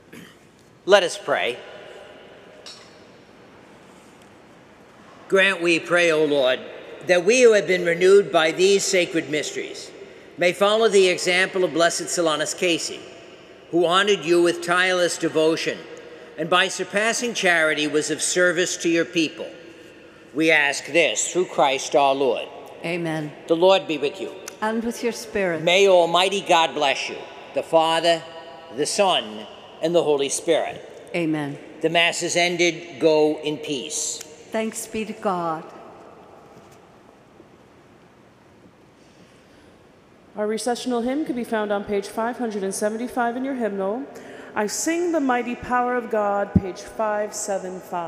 Let us pray. Grant, we pray, O Lord, that we who have been renewed by these sacred mysteries may follow the example of Blessed Solanus Casey, who honored you with tireless devotion and by surpassing charity was of service to your people. We ask this through Christ our Lord. Amen. The Lord be with you. And with your spirit. May Almighty God bless you, the Father, the Son, and the Holy Spirit. Amen. The Mass is ended. Go in peace. Thanks be to God. Our recessional hymn can be found on page 575 in your hymnal. I Sing the Mighty Power of God, page 575.